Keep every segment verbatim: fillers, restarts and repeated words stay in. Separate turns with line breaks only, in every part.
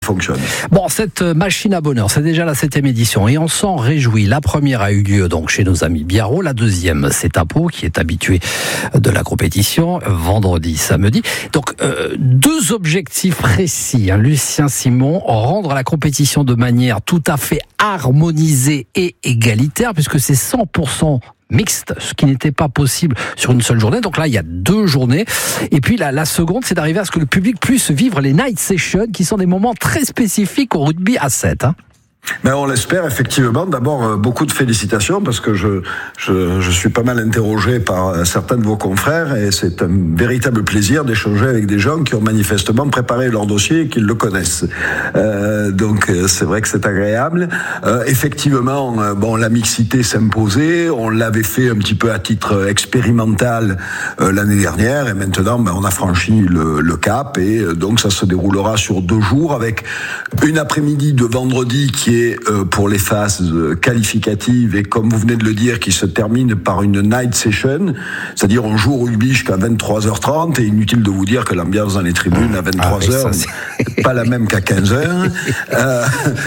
fonctionne.
Bon, cette machine à bonheur, c'est déjà la septième édition et on s'en réjouit. La première a eu lieu donc chez nos amis Biarro, la deuxième c'est à Pau qui est habitué de la compétition, vendredi, samedi. Donc euh, deux objectifs précis, hein. Lucien Simon, rendre la compétition de manière tout à fait harmonisée et égalitaire puisque c'est cent pour cent mixte, ce qui n'était pas possible sur une seule journée. Donc là, il y a deux journées. Et puis la, la seconde, c'est d'arriver à ce que le public puisse vivre les night sessions, qui sont des moments très spécifiques au rugby à sept. Hein.
Mais on l'espère effectivement. D'abord, euh, beaucoup de félicitations parce que je, je je suis pas mal interrogé par euh, certains de vos confrères et c'est un véritable plaisir d'échanger avec des gens qui ont manifestement préparé leur dossier et qui le connaissent. Euh, donc euh, c'est vrai que c'est agréable. Euh, effectivement, euh, bon, la mixité s'imposait. On l'avait fait un petit peu à titre expérimental euh, l'année dernière et maintenant, ben, on a franchi le, le cap et euh, donc ça se déroulera sur deux jours avec une après-midi de vendredi qui est pour les phases qualificatives et comme vous venez de le dire, qui se termine par une night session, c'est-à-dire on joue au rugby jusqu'à vingt-trois heures trente et inutile de vous dire que l'ambiance dans les tribunes à vingt-trois heures n'est pas la même qu'à quinze heures. euh,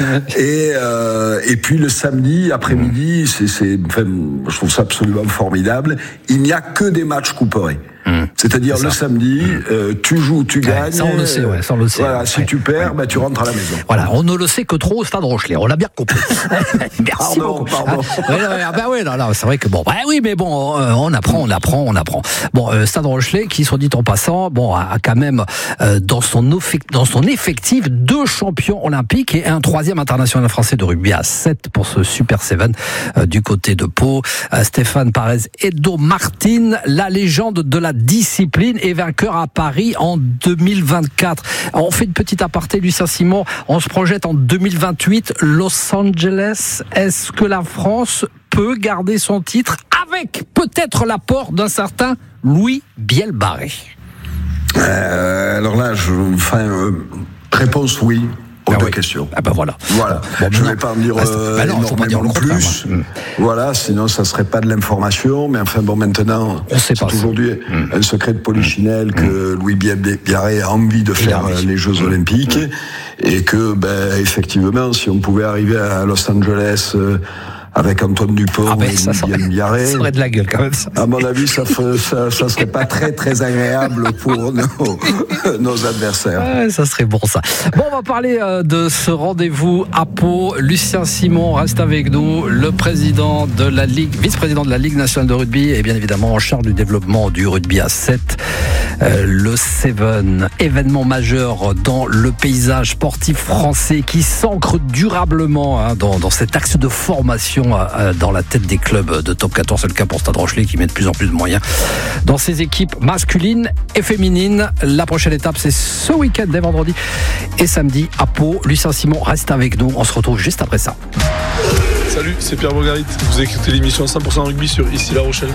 et, euh, et puis le samedi après-midi, c'est, c'est, enfin, je trouve ça absolument formidable. Il n'y a que des matchs couperés. Mmh. C'est-à-dire c'est le samedi, mmh. euh, tu joues, tu gagnes.
Ça on le sait, ouais, ça on le sait.
Voilà,
ouais.
Si tu perds, ouais. bah, tu rentres à la maison.
Voilà, on ne le sait que trop au Stade Rochelet. On l'a bien compris. Merci
pardon,
beaucoup.
Pardon.
Ah, ouais, ouais, bah oui, non, non, c'est vrai que bon, bah oui, mais bon, euh, on apprend, on apprend, on apprend. Bon, euh, Stade Rochelet, qui soit dit en passant, bon, a, a quand même euh, dans son dans son effectif deux champions olympiques et un troisième international français de rugby à sept pour ce Super Seven euh, du côté de Pau. Euh, Stéphane Parez Edo Martin, la légende de la discipline, est vainqueur à Paris en deux mille vingt-quatre. Alors, on fait une petite aparté, Lucien Simon. On se projette en deux mille vingt-huit, Los Angeles. Est-ce que la France peut garder son titre avec peut-être l'apport d'un certain Louis Bielbarré?
euh, Alors là, je, enfin, euh, réponse oui. Aux
ah
deux
oui.
questions.
Ah ben voilà.
Voilà.
Bon,
je ne vais pas en dire euh,
bah non,
énormément
dire
plus.
Mmh.
Voilà, sinon ça serait pas de l'information. Mais enfin bon, maintenant,
on sait
c'est
pas
aujourd'hui mmh. un secret de polichinelle mmh. que Louis Bielbarré a envie de faire envie. les Jeux mmh. Olympiques mmh. et que, ben, effectivement, si on pouvait arriver à Los Angeles. Euh, avec Antoine Dupont
ah ben,
et
ça
Louis Bielbarré.
Ça serait de la gueule quand même. Ça.
À mon avis, ça, ça, ça serait pas très très agréable pour nos, nos adversaires.
Ouais, ça serait bon ça. Bon, on va parler euh, de ce rendez-vous à Pau. Lucien Simon reste avec nous, le président de la Ligue, vice-président de la Ligue nationale de rugby et bien évidemment en charge du développement du rugby à sept. Euh, le Seven, événement majeur dans le paysage sportif français qui s'ancre durablement hein, dans, dans cet axe de formation euh, dans la tête des clubs de top quatorze. C'est le cas pour Stade Rochelet qui met de plus en plus de moyens dans ses équipes masculines et féminines. La prochaine étape, c'est ce week-end, dès vendredi et samedi à Pau. Lucien Simon reste avec nous. On se retrouve juste après ça.
Salut, c'est Pierre Bogarit. Vous écoutez l'émission cent pour cent rugby sur Ici La Rochelle.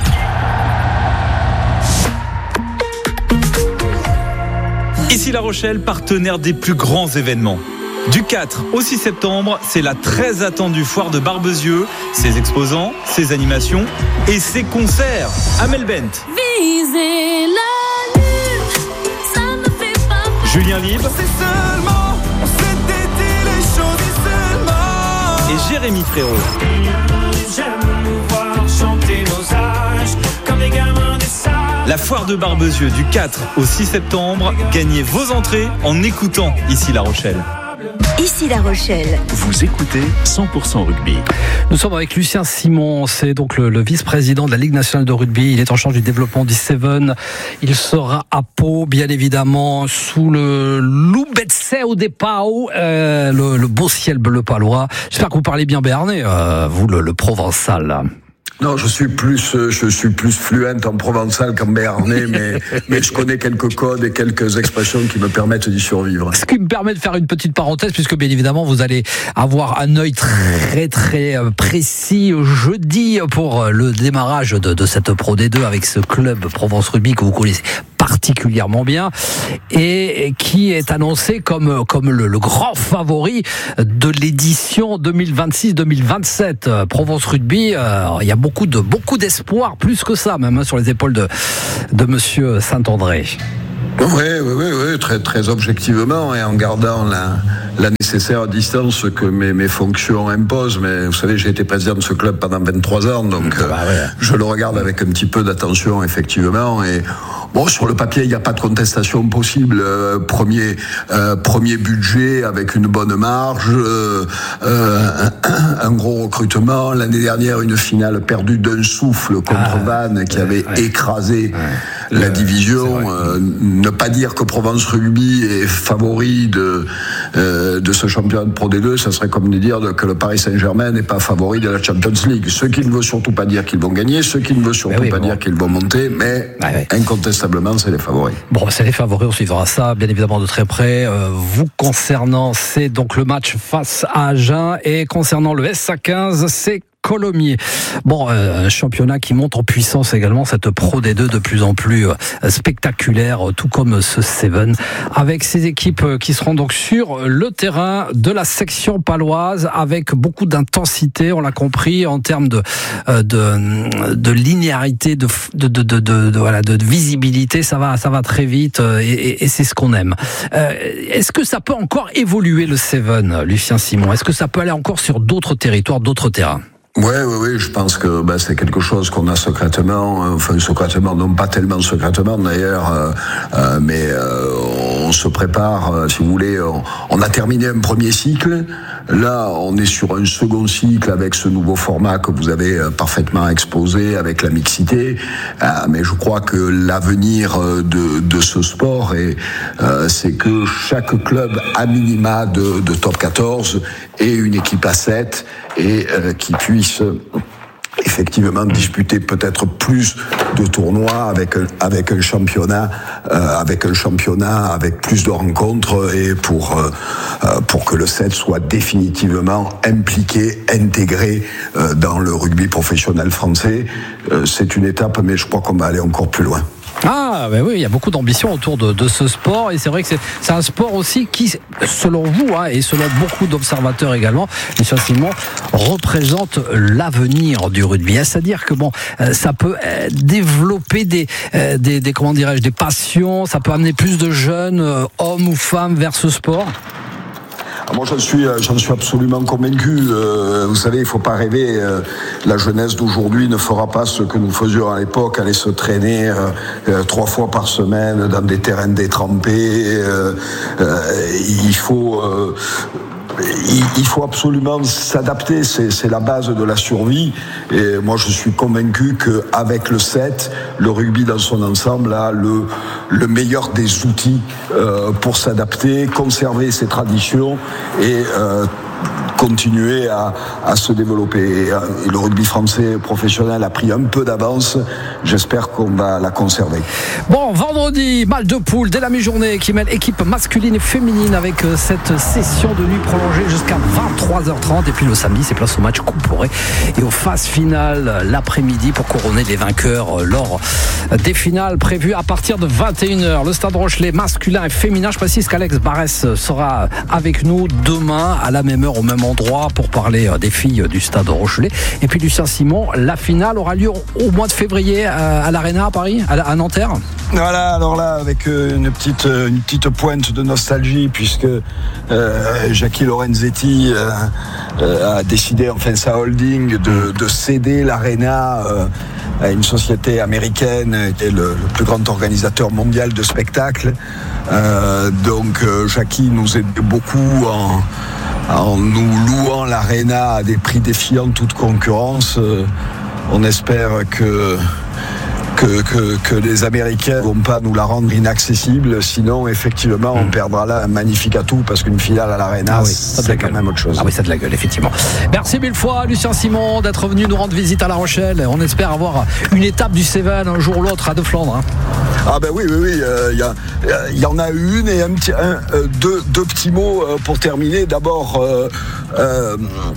Ici La Rochelle, partenaire des plus grands événements. Du quatre au six septembre, c'est la très attendue foire de Barbezieux, ses exposants, ses animations et ses concerts. Amel Bent,
Viser la lune, ça ne fait pas peur.
Julien Libre
C'est seulement, on s'était dit les choses seulement.
Et Jérémy Frérot.
J'aime nous voir chanter nos âges comme des gamins des salles.
La foire de Barbezieux du quatre au six septembre, gagnez vos entrées en écoutant Ici La Rochelle.
Ici La Rochelle.
Vous écoutez cent pour cent rugby.
Nous sommes avec Lucien Simon, c'est donc le, le vice-président de la Ligue nationale de rugby. Il est en charge du développement du Seven. Il sera à Pau, bien évidemment, sous le Loubetseu de Pau, euh, le, le beau ciel bleu palois. J'espère que vous parlez bien béarnais, euh, vous, le, le provençal.
Non, je suis plus, je suis plus fluent en provençal qu'en béarnais, mais, mais je connais quelques codes et quelques expressions qui me permettent d'y survivre.
Ce qui me permet de faire une petite parenthèse, puisque bien évidemment, vous allez avoir un œil très, très précis jeudi pour le démarrage de, de cette Pro D deux avec ce club Provence Rugby que vous connaissez particulièrement bien et qui est annoncé comme, comme le, le grand favori de l'édition deux mille vingt-six deux mille vingt-sept. Provence Rugby, euh, il y a beaucoup de beaucoup d'espoir, plus que ça même, hein, sur les épaules de, de monsieur Saint-André.
Oui, oui, oui, oui, très, très objectivement et en gardant la, la nécessaire distance que mes, mes fonctions imposent, mais vous savez, j'ai été président de ce club pendant vingt-trois ans, donc euh, bah ouais. je le regarde avec un petit peu d'attention, effectivement, et bon, sur le papier, il n'y a pas de contestation possible. Euh, premier, euh, premier budget avec une bonne marge, euh, euh, un, un gros recrutement. L'année dernière, une finale perdue d'un souffle contre ah, Vannes qui ouais, avait ouais. écrasé ouais. la division. Euh, ne pas dire que Provence Rugby est favori de, euh, de ce championnat de Pro D deux, ça serait comme de dire que le Paris Saint-Germain n'est pas favori de la Champions League. Ce qui ne veut surtout pas dire qu'ils vont gagner, ce qui ne veut surtout oui, pas bon. dire qu'ils vont monter, mais ah, ouais. incontestablement, c'est les favoris.
Bon, c'est les favoris, on suivra ça bien évidemment de très près. Euh, vous concernant, c'est donc le match face à Agen, et concernant le S A quinze, c'est Colomiers. Bon, euh, un championnat qui monte en puissance également, cette Pro D deux de plus en plus euh, spectaculaire, tout comme ce Seven, avec ces équipes qui seront donc sur le terrain de la section paloise, avec beaucoup d'intensité, on l'a compris, en termes de euh, de, de linéarité, de de, de, de, de, de voilà, de visibilité, ça va ça va très vite, euh, et, et c'est ce qu'on aime. Euh, est-ce que ça peut encore évoluer le Seven, Lucien Simon? Est-ce que ça peut aller encore sur d'autres territoires, d'autres terrains?
Oui, oui, oui, je pense que ben, c'est quelque chose qu'on a secrètement, enfin secrètement, non pas tellement secrètement d'ailleurs, euh, euh, mais euh, on se prépare, euh, si vous voulez, on, on a terminé un premier cycle, là on est sur un second cycle avec ce nouveau format que vous avez euh, parfaitement exposé, avec la mixité, euh, mais je crois que l'avenir de, de ce sport, est, euh, c'est que chaque club à minima de, de top quatorze ait une équipe à sept, et euh, qui puisse euh, effectivement disputer peut-être plus de tournois avec un, avec un championnat euh, avec un championnat avec plus de rencontres, et pour euh, pour que le sept soit définitivement impliqué, intégré euh, dans le rugby professionnel français. Euh, c'est une étape, mais je crois qu'on va aller encore plus loin.
Ah, ben oui, il y a beaucoup d'ambition autour de, de ce sport, et c'est vrai que c'est, c'est un sport aussi qui, selon vous, hein, et selon beaucoup d'observateurs également, Lucien Simon, représente l'avenir du rugby. C'est-à-dire que bon, ça peut développer des, des, des comment dirais-je, des passions, ça peut amener plus de jeunes, hommes ou femmes, vers ce sport.
Moi, j'en suis, j'en suis absolument convaincu. Euh, vous savez, il faut pas rêver. Euh, la jeunesse d'aujourd'hui ne fera pas ce que nous faisions à l'époque, aller se traîner euh, euh, trois fois par semaine dans des terrains détrempés. Euh, euh, il faut. Euh, Il faut absolument s'adapter, c'est, c'est la base de la survie, et moi je suis convaincu qu'avec le sept, le rugby dans son ensemble a le, le meilleur des outils euh, pour s'adapter, conserver ses traditions et euh, continuer à, à se développer. Et, et le rugby français professionnel a pris un peu d'avance. J'espère qu'on va la conserver.
Bon, vendredi, match de poule dès la mi-journée qui mêle équipe masculine et féminine, avec cette session de nuit prolongée jusqu'à vingt-trois heures trente. Et puis le samedi, c'est place au match couperé et aux phases finales l'après-midi pour couronner les vainqueurs lors des finales prévues à partir de vingt et une heures. Le Stade Rochelais masculin et féminin. Je précise qu'Alex Barès sera avec nous demain à la même heure, au même endroit, pour parler des filles du Stade Rochelais. Et puis Lucien Simon, la finale aura lieu au mois de février à l'Arena à Paris, à Nanterre.
Voilà, alors là, avec une petite, une petite pointe de nostalgie, puisque euh, Jackie Lorenzetti euh, euh, a décidé, enfin sa holding, de, de céder l'Arena euh, à une société américaine qui est le, le plus grand organisateur mondial de spectacles. Euh, donc euh, Jackie nous aide beaucoup en en nous louant l'Arena à des prix défiant toute concurrence. Euh, on espère que, que, que, que les Américains ne vont pas nous la rendre inaccessible, sinon effectivement on perdra là un magnifique atout, parce qu'une finale à l'Arena, ah oui, c'est quand même autre chose.
Ah oui, ça a de la gueule, effectivement. Merci mille fois Lucien Simon d'être venu nous rendre visite à La Rochelle. On espère avoir une étape du Seven un jour ou l'autre à De Flandre. Hein.
Ah ben oui, oui, oui, il euh, y, euh, y en a une, et un petit, un, euh, deux, deux petits mots euh, pour terminer. D'abord, euh, euh,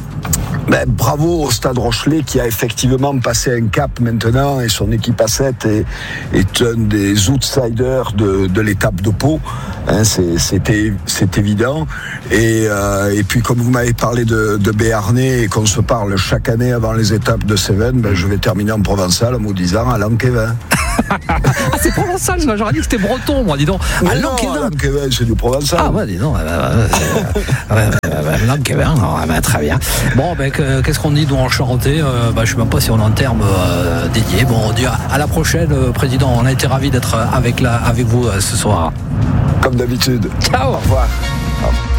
ben, bravo au Stade Rochelais qui a effectivement passé un cap maintenant, et son équipe A sept est, est un des outsiders de, de l'étape de Pau. Hein, c'est, c'était, c'est évident. Et, euh, et puis, comme vous m'avez parlé de, de Béarnais et qu'on se parle chaque année avant les étapes de Seven, ben, je vais terminer en provençal en vous disant Alain Kevin.
Ah, c'est provençal, j'aurais dit que c'était breton, moi, dis donc.
Alain Kevin, c'est du provençal.
Ah, ouais, dis donc. Ouais, ouais, ouais, ouais, ouais. ben, là, Kevin, ah, ben, très bien. Bon, ben, que, qu'est-ce qu'on dit, nous, en Charentais euh, ben, je ne sais même pas si on a un terme euh, dédié. Bon, on dit à, à la prochaine, euh, Président. On a été ravis d'être avec, la, avec vous euh, ce soir.
Comme d'habitude.
Ciao.
Au revoir. Au revoir.